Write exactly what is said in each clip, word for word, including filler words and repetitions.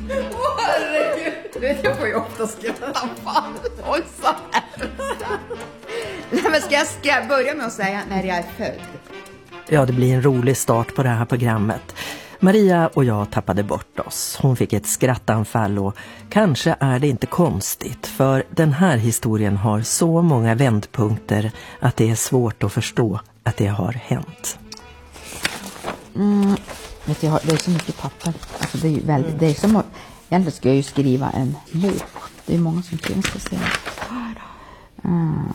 Åh herregud. Det jag får ju ofta skratta. Fan, oj så här. Nej, men ska jag, ska jag börja med att säga när jag är född? Ja, det blir en rolig start på det här programmet. Maria och jag tappade bort oss. Hon fick ett skrattanfall och kanske är det inte konstigt, för den här historien har så många vändpunkter att det är svårt att förstå att det har hänt. Mm, vet du, det är så mycket papper. Alltså det är ju väldigt, det är som att, egentligen ska jag ju skriva en bok. Det är många som skriver, ska se. Mm.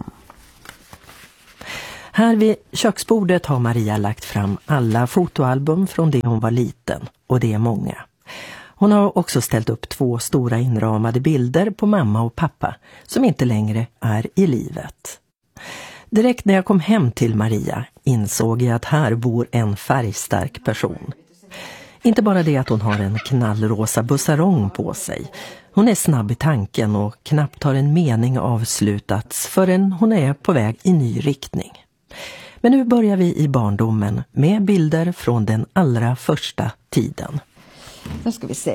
Här vid köksbordet har Maria lagt fram alla fotoalbum från det hon var liten, och det är många. Hon har också ställt upp två stora inramade bilder på mamma och pappa som inte längre är i livet. Direkt när jag kom hem till Maria insåg jag att här bor en färgstark person. Inte bara det att hon har en knallrosa bussarong på sig. Hon är snabb i tanken och knappt har en mening avslutats förrän hon är på väg i ny riktning. Men nu börjar vi i barndomen med bilder från den allra första tiden. Nu ska vi se.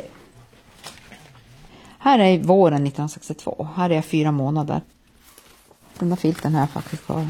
Här är våren nittonhundrasextiotvå. Här är jag fyra månader. Den där filten har jag faktiskt kvar.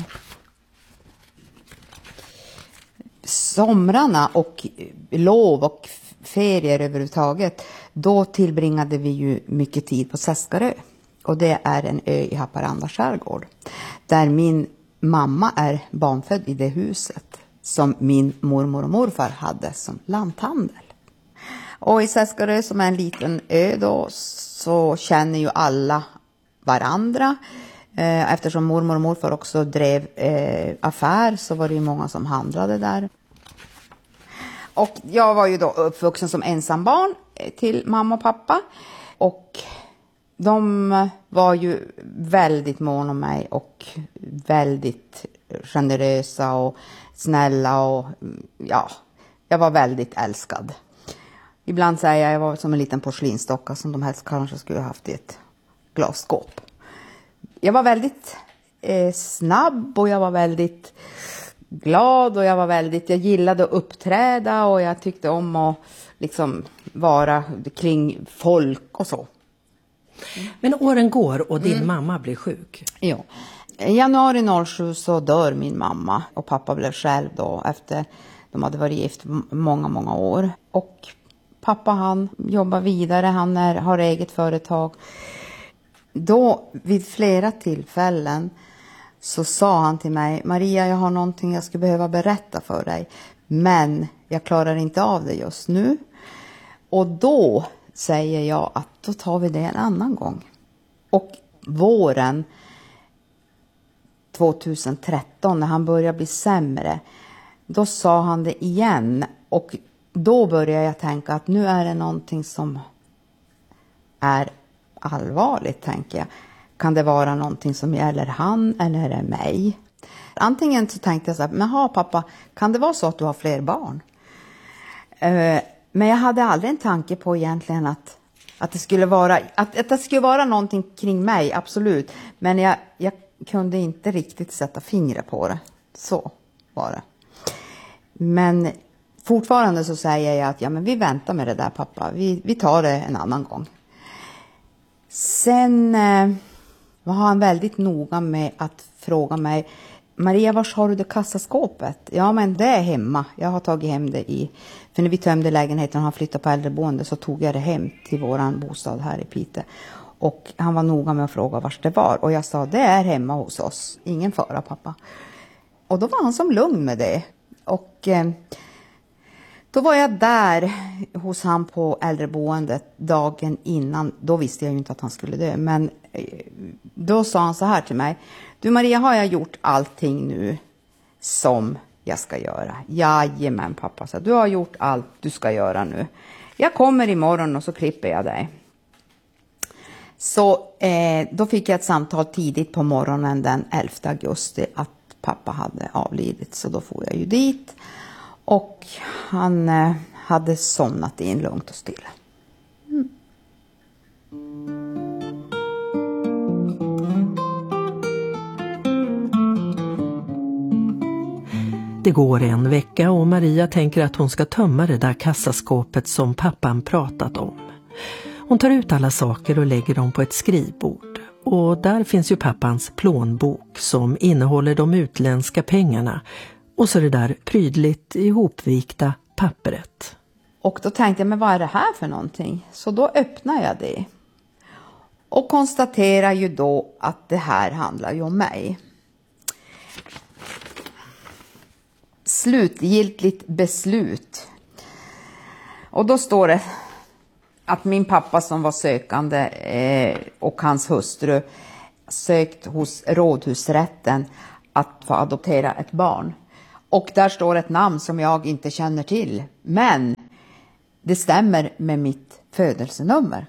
Somrarna och lov och ferier överhuvudtaget, då tillbringade vi ju mycket tid på Seskarö. Och det är en ö i Haparanda skärgård. Där min mamma är barnfödd i det huset som min mormor och morfar hade som lanthandel. Och i Seskarö, som är en liten ö då, så känner ju alla varandra. Eftersom mormor och morfar också drev eh, affär, så var det ju många som handlade där. Och jag var ju då uppvuxen som ensambarn till mamma och pappa. Och de var ju väldigt mån om mig och väldigt generösa och snälla. Och ja, jag var väldigt älskad. Ibland säger jag, jag var som en liten porslinstocka som de helst kanske skulle ha haft i ett glasskåp. Jag var väldigt eh, snabb och jag var väldigt glad och jag var väldigt, jag gillade att uppträda och jag tyckte om att liksom vara kring folk och så. Men åren går och din mm. mamma blir sjuk. Ja. I januari noll sju så dör min mamma och pappa blev själv då efter de hade varit gift många, många år. Och pappa han jobbar vidare, han är, har eget företag. Då vid flera tillfällen så sa han till mig: Maria, jag har någonting jag skulle behöva berätta för dig. Men jag klarar inte av det just nu. Och då säger jag att då tar vi det en annan gång. Och våren tjugohundratretton när han började bli sämre, då sa han det igen. Och då började jag tänka att nu är det någonting som är allvarligt, tänker jag. Kan det vara någonting som gäller han eller är det mig? Antingen så tänkte jag så här, men ha pappa, kan det vara så att du har fler barn? Uh, men jag hade aldrig en tanke på egentligen att, att, det skulle vara, att, att det skulle vara någonting kring mig, absolut. Men jag, jag kunde inte riktigt sätta fingret på det. Så var det. Men fortfarande så säger jag att ja, men vi väntar med det där pappa. Vi, vi tar det en annan gång. Sen eh, var han väldigt noga med att fråga mig: Maria, var har du det kassaskåpet? Ja, men det är hemma. Jag har tagit hem det i... För när vi tömde lägenheten och han flyttade på äldreboende så tog jag det hem till våran bostad här i Piteå. Och han var noga med att fråga var det var. Och jag sa, det är hemma hos oss. Ingen fara, pappa. Och då var han som lugn med det. Och eh, då var jag där hos han på äldreboendet dagen innan. Då visste jag ju inte att han skulle dö. Men eh, då sa han så här till mig: du Maria, har jag gjort allting nu som jag ska göra? Jajamän pappa, så du har gjort allt du ska göra nu. Jag kommer imorgon och så klipper jag dig. Så eh, då fick jag ett samtal tidigt på morgonen den elfte augusti att pappa hade avlidit. Så då får jag ju dit. Och han eh, hade somnat in lugnt och stilla. Mm. Det går en vecka och Maria tänker att hon ska tömma det där kassaskåpet som pappan pratat om. Hon tar ut alla saker och lägger dem på ett skrivbord. Och där finns ju pappans plånbok som innehåller de utländska pengarna. Och så det där prydligt ihopvikta pappret. Och då tänkte jag, men vad är det här för någonting? Så då öppnar jag det. Och konstaterar ju då att det här handlar ju om mig. Slutgiltigt beslut. Och då står det att min pappa som var sökande eh, och hans hustru sökt hos rådhusrätten att få adoptera ett barn. Och där står ett namn som jag inte känner till. Men det stämmer med mitt födelsenummer.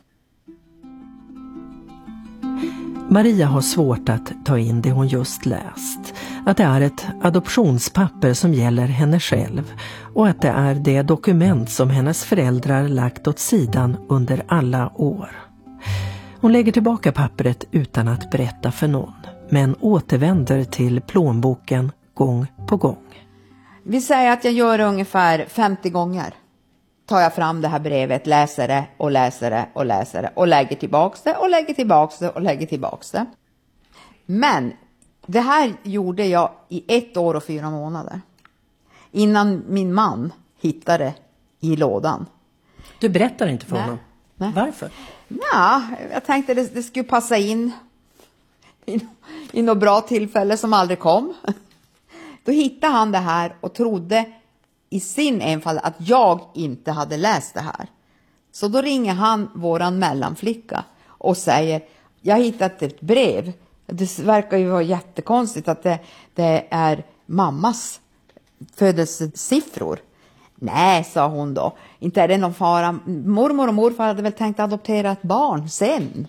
Maria har svårt att ta in det hon just läst. Att det är ett adoptionspapper som gäller henne själv och att det är det dokument som hennes föräldrar lagt åt sidan under alla år. Hon lägger tillbaka pappret utan att berätta för någon, men återvänder till plånboken gång på gång. Vi säger att jag gör det ungefär femtio gånger. Tar jag fram det här brevet, läser det och läser det och läser det och lägger tillbaks det och lägger tillbaks det och lägger tillbaks det. Men det här gjorde jag i ett år och fyra månader. Innan min man hittade i lådan. Du berättar inte för Nej. honom? Nej. Varför? Ja, jag tänkte det, det skulle passa in i, i något bra tillfälle som aldrig kom. Då hittade han det här och trodde i sin enfald att jag inte hade läst det här. Så då ringer han våran mellanflicka och säger, jag har hittat ett brev. Det verkar ju vara jättekonstigt att det, det är mammas födelsesiffror. Nej, sa hon då. Inte är det någon fara. Mormor och morfar hade väl tänkt adoptera ett barn sen.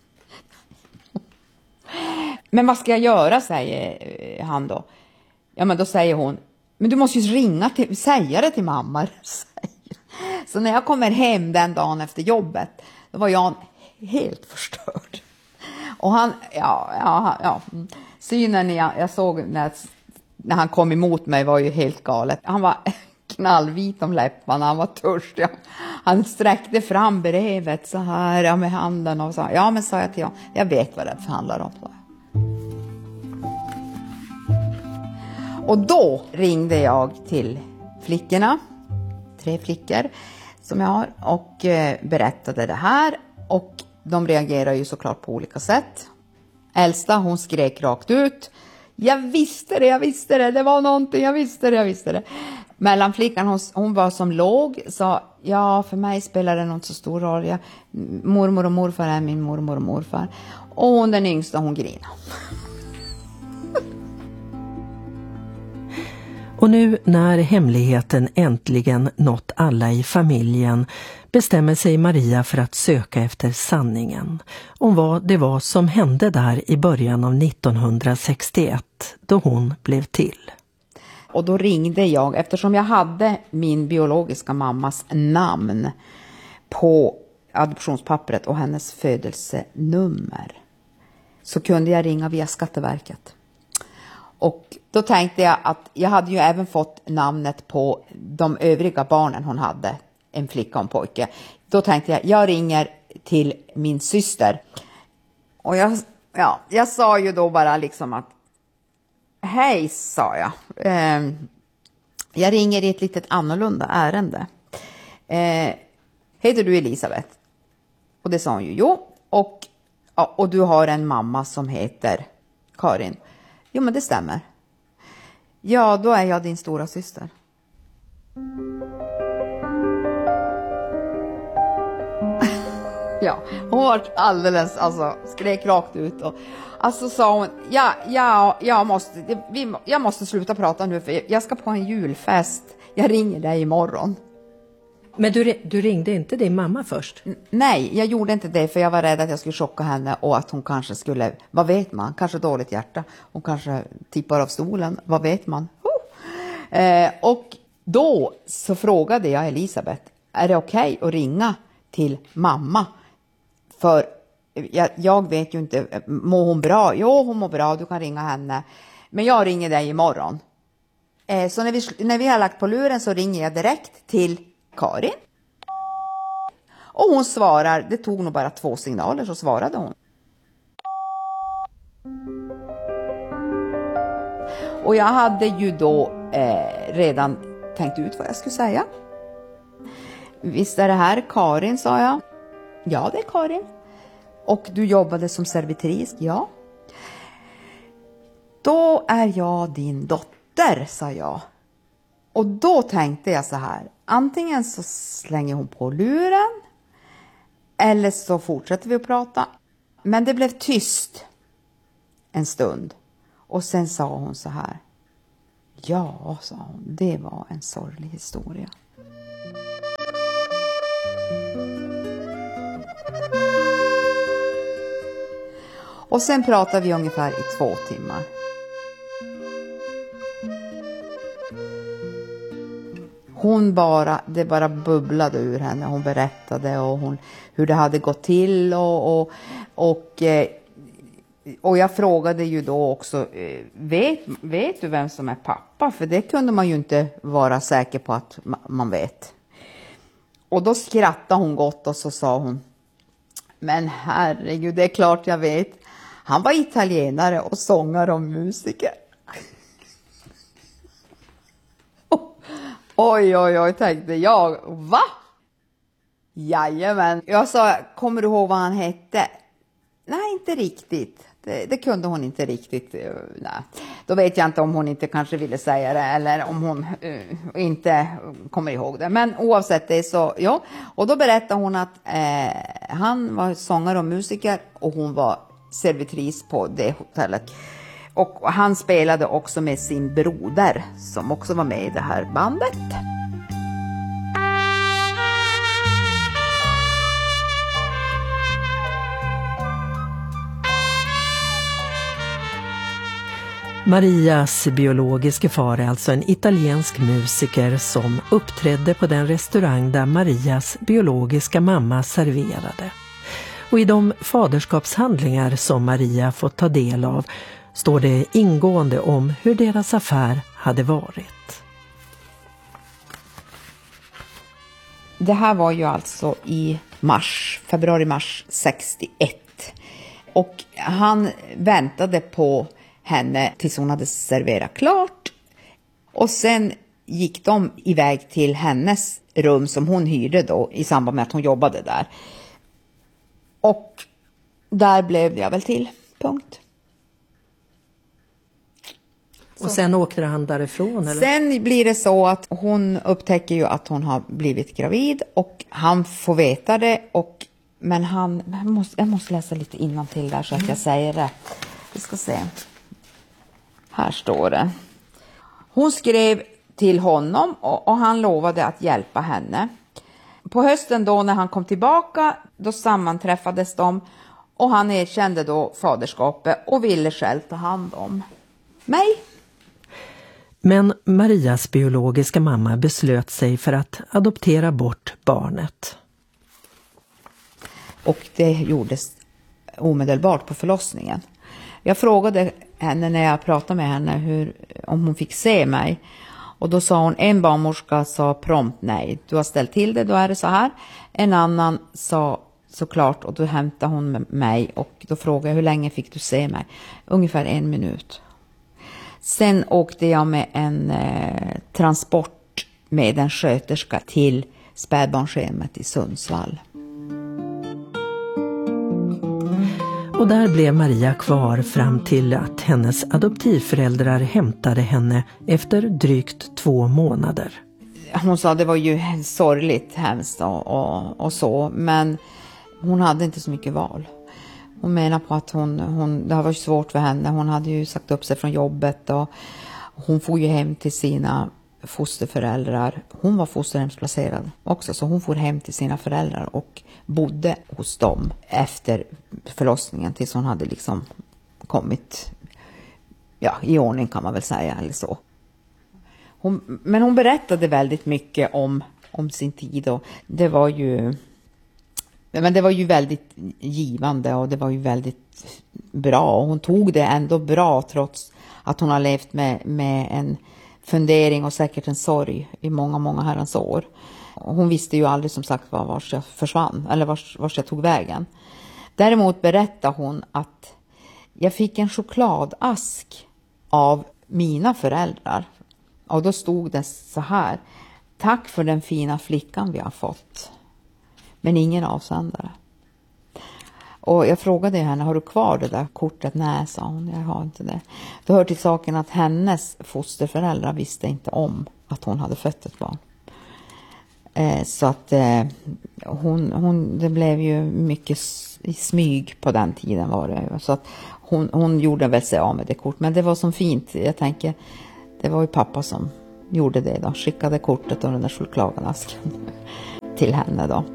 Men vad ska jag göra, säger han då. Ja, men då säger hon, men du måste ju ringa till, säga det till mamma. Så när jag kommer hem den dagen efter jobbet, då var jag helt förstörd. Och han, ja, ja, ja. Synen jag, jag såg när, när han kom emot mig var ju helt galet. Han var knallvit om läpparna, han var törstig. Han sträckte fram brevet så här ja, med handen och sa, ja men sa jag till honom, jag vet vad det handlar om. Så. Och då ringde jag till flickorna, tre flickor som jag har, och eh, berättade det här. Och de reagerar ju såklart på olika sätt. Äldsta, hon skrek rakt ut. Jag visste det, jag visste det, det var någonting, jag visste det, jag visste det. Mellanflickan, hon, hon var som låg, sa, ja för mig spelar det inte så stor roll. Jag, mormor och morfar är min mormor och morfar. Och hon den yngsta, hon grina. Och nu när hemligheten äntligen nått alla i familjen bestämmer sig Maria för att söka efter sanningen om vad det var som hände där i början av nittonhundrasextioett då hon blev till. Och då ringde jag, eftersom jag hade min biologiska mammas namn på adoptionspappret och hennes födelsenummer, så kunde jag ringa via Skatteverket. Och då tänkte jag att jag hade ju även fått namnet på de övriga barnen hon hade, en flicka och en pojke. Då tänkte jag, jag ringer till min syster. Och jag, ja, jag sa ju då bara liksom att, hej, sa jag. Eh, jag ringer i ett litet annorlunda ärende. Eh, heter du Elisabeth? Och det sa hon ju, jo. Och, ja, och du har en mamma som heter Karin. Jo, men det stämmer. Ja, då är jag din stora syster. Ja, hon var alldeles, alltså, skrek rakt ut. Och, alltså sa hon, ja, ja, jag måste, vi, jag måste sluta prata nu för jag ska på en julfest. Jag ringer dig imorgon. Men du, du ringde inte din mamma först? N- nej, jag gjorde inte det för jag var rädd att jag skulle chocka henne och att hon kanske skulle, vad vet man, kanske dåligt hjärta. Hon kanske tippar av stolen, vad vet man. Uh. Eh, och då så frågade jag Elisabeth, är det okej okay att ringa till mamma? För jag, jag vet ju inte, mår hon bra? Jo, hon mår bra, du kan ringa henne. Men jag ringer dig imorgon. Eh, så när vi, när vi har lagt på luren så ringer jag direkt till Karin. Och hon svarar, det tog nog bara två signaler så svarade hon. Och jag hade ju då eh, redan tänkt ut vad jag skulle säga. Visst är det här Karin, sa jag. Ja, det är Karin. Och du jobbade som servitris, ja. Då är jag din dotter, sa jag. Och då tänkte jag så här. Antingen så slänger hon på luren. Eller så fortsätter vi att prata. Men det blev tyst en stund. Och sen sa hon så här. Ja, sa hon. Det var en sorglig historia. Och sen pratade vi ungefär i två timmar. Hon bara, det bara bubblade ur henne. Hon berättade och hon, hur det hade gått till. Och, och, och, och jag frågade ju då också, vet, vet du vem som är pappa? För det kunde man ju inte vara säker på att man vet. Och då skrattade hon gott och så sa hon, men herregud, det är klart jag vet. Han var italienare och sångare och musiker. Oj, oj, oj, tänkte jag. Va? Jajamän. Jag sa, kommer du ihåg vad han hette? Nej, inte riktigt. Det, det kunde hon inte riktigt. Nej. Då vet jag inte om hon inte kanske ville säga det. Eller om hon uh, inte kommer ihåg det. Men oavsett det så, ja. Och då berättade hon att eh, han var sångare och musiker. Och hon var servitris på det hotellet. Och han spelade också med sin broder som också var med i det här bandet. Marias biologiska far är alltså en italiensk musiker som uppträdde på den restaurang där Marias biologiska mamma serverade. Och i de faderskapshandlingar som Maria fått ta del av står det ingående om hur deras affär hade varit. Det här var ju alltså i mars, februari-mars sextioett. Och han väntade på henne tills hon hade serverat klart. Och sen gick de iväg till hennes rum som hon hyrde då i samband med att hon jobbade där. Och där blev jag väl till, punkt. Och sen åker han därifrån? Eller? Sen blir det så att hon upptäcker ju att hon har blivit gravid och han får veta det. Och, men han, jag måste, jag måste läsa lite innantill där så att jag säger rätt. Vi ska se. Här står det. Hon skrev till honom och, och han lovade att hjälpa henne. På hösten då när han kom tillbaka, då sammanträffades de och han erkände då faderskapet och ville själv ta hand om mig. Men Marias biologiska mamma beslöt sig för att adoptera bort barnet. Och det gjordes omedelbart på förlossningen. Jag frågade henne när jag pratade med henne hur, om hon fick se mig. Och då sa hon, en barnmorska sa prompt nej. Du har ställt till det, då är det så här. En annan sa såklart och då hämtade hon mig. Och då frågade jag, hur länge fick du se mig? Ungefär en minut. Sen åkte jag med en eh, transport med en sköterska till spädbarnshemmet i Sundsvall. Och där blev Maria kvar fram till att hennes adoptivföräldrar hämtade henne efter drygt två månader. Hon sa det var ju sorgligt, hemskt och, och, och så, men hon hade inte så mycket val. Hon menar på att hon, hon, det har varit svårt för henne. Hon hade ju sagt upp sig från jobbet och hon får ju hem till sina fosterföräldrar. Hon var fosterhemsplacerad också, så hon får hem till sina föräldrar och bodde hos dem efter förlossningen tills hon hade liksom kommit ja, i ordning kan man väl säga eller så. Hon, men hon berättade väldigt mycket om, om sin tid och det var ju men det var ju väldigt givande och det var ju väldigt bra. Och hon tog det ändå bra trots att hon har levt med, med en fundering och säkert en sorg i många, många herrans år. Hon visste ju aldrig som sagt var vars jag försvann eller vars, vars jag tog vägen. Däremot berättade hon att jag fick en chokladask av mina föräldrar. Och då stod det så här: tack för den fina flickan vi har fått. Men ingen avsändare. Och jag frågade henne, har du kvar det där kortet? Nej, sa hon, jag har inte det. Det hör till saken att hennes fosterföräldrar visste inte om att hon hade fött ett barn. Eh, så att eh, hon, hon, det blev ju mycket i smyg på den tiden var det. Så att hon, hon gjorde väl sig av med det kort. Men det var så fint, jag tänker, det var ju pappa som gjorde det då. Skickade kortet och den där chokladasken till henne då.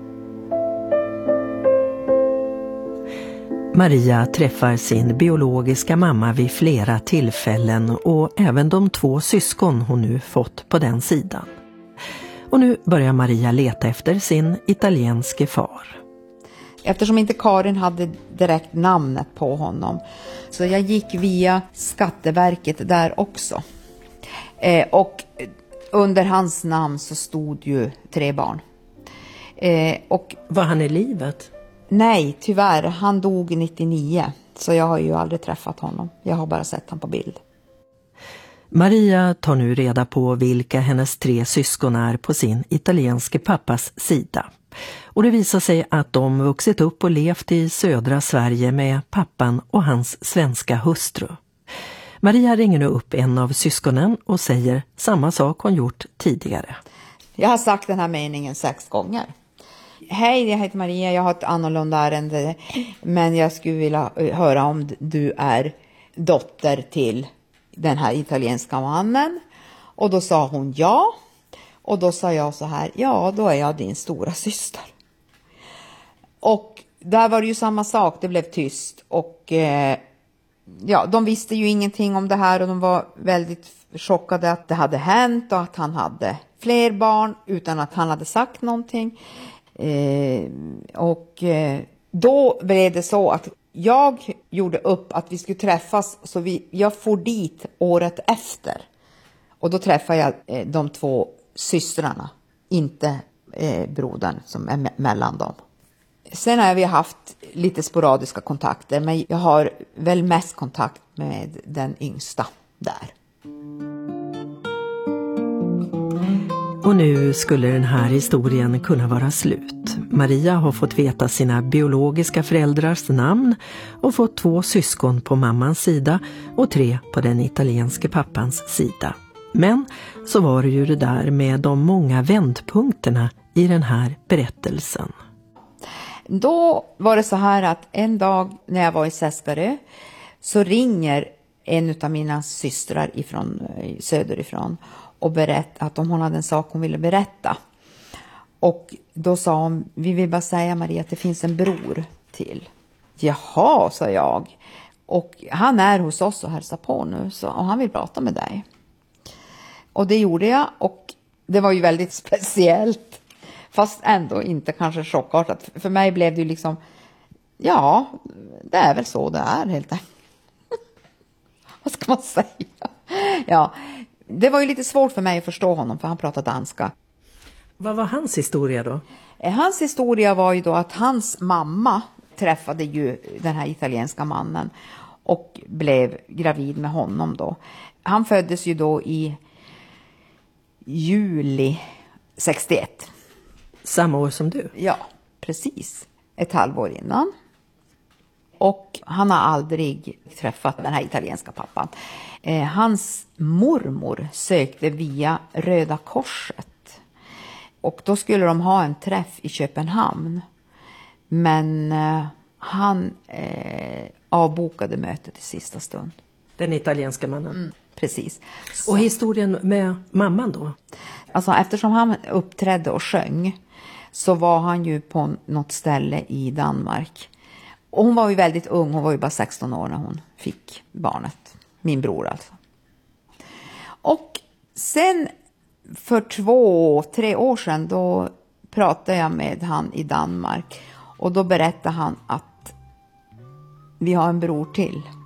Maria träffar sin biologiska mamma vid flera tillfällen och även de två syskon hon nu fått på den sidan. Och nu börjar Maria leta efter sin italienske far. Eftersom inte Karin hade direkt namnet på honom så jag gick via Skatteverket där också. Eh, och under hans namn så stod ju tre barn. Eh, och var han i livet? Nej, tyvärr. Han dog nittionio. Så jag har ju aldrig träffat honom. Jag har bara sett honom på bild. Maria tar nu reda på vilka hennes tre syskon är på sin italienske pappas sida. Och det visar sig att de vuxit upp och levt i södra Sverige med pappan och hans svenska hustru. Maria ringer nu upp en av syskonen och säger samma sak hon gjort tidigare. Jag har sagt den här meningen sex gånger. Hej, jag heter Maria, jag har ett annorlunda ärende, men jag skulle vilja höra om du är dotter till den här italienska mannen. Och då sa hon ja. Och då sa jag så här, ja, då är jag din stora syster. Och där var det ju samma sak, det blev tyst. Och eh, ja, de visste ju ingenting om det här och de var väldigt chockade att det hade hänt och att han hade fler barn utan att han hade sagt någonting. Eh, och eh, då blev det så att jag gjorde upp att vi skulle träffas, så vi, jag får dit året efter. Och då träffade jag eh, de två systrarna, inte eh, brodern som är me- mellan dem. Sen har vi haft lite sporadiska kontakter, men jag har väl mest kontakt med den yngsta där. Och nu skulle den här historien kunna vara slut. Maria har fått veta sina biologiska föräldrars namn och fått två syskon på mammans sida och tre på den italienske pappans sida. Men så var det ju det där med de många vändpunkterna i den här berättelsen. Då var det så här att en dag när jag var i Seskarö så ringer en av mina systrar ifrån, söderifrån och berättade att om hon hade en sak hon ville berätta. Och då sa hon, vi vill bara säga Maria att det finns en bror till. Jaha, sa jag. Och han är hos oss och hälsar på nu så, och han vill prata med dig. Och det gjorde jag och det var ju väldigt speciellt. Fast ändå inte kanske chockartat. För mig blev det ju liksom, ja, det är väl så det är helt enkelt. Vad ska man säga? Ja, det var ju lite svårt för mig att förstå honom för han pratade danska. Vad var hans historia då? Hans historia var ju då att hans mamma träffade ju den här italienska mannen och blev gravid med honom då. Han föddes ju då i juli sextioett. Samma år som du? Ja, precis. Ett halvår innan. Och han har aldrig träffat den här italienska pappan. Eh, hans mormor sökte via Röda Korset. Och då skulle de ha en träff i Köpenhamn. Men eh, han eh, avbokade mötet i sista stund. Den italienska mannen? Mm, precis. Så. Och historien med mamman då? Alltså eftersom han uppträdde och sjöng så var han ju på något ställe i Danmark. Och hon var ju väldigt ung, hon var ju bara sexton år när hon fick barnet. Min bror alltså. Och sen för två, tre år sedan då pratade jag med han i Danmark. Och då berättade han att vi har en bror till.